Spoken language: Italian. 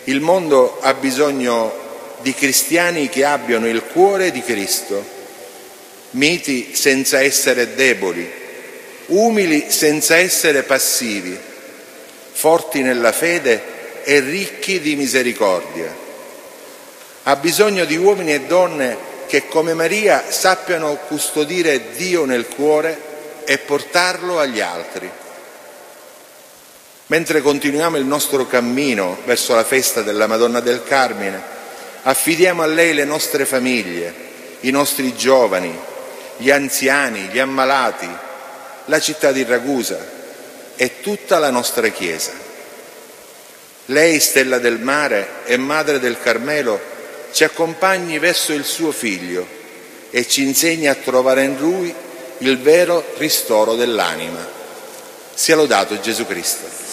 Il mondo ha bisogno di cristiani che abbiano il cuore di Cristo, miti senza essere deboli, umili senza essere passivi, forti nella fede e ricchi di misericordia. Ha bisogno di uomini e donne che come Maria sappiano custodire Dio nel cuore e portarlo agli altri. Mentre continuiamo il nostro cammino verso la festa della Madonna del Carmine, affidiamo a lei le nostre famiglie, i nostri giovani, gli anziani, gli ammalati, la città di Ragusa e tutta la nostra Chiesa. Lei, stella del mare e madre del Carmelo, ci accompagni verso il suo Figlio e ci insegni a trovare in Lui il vero ristoro dell'anima. Sia lodato Gesù Cristo.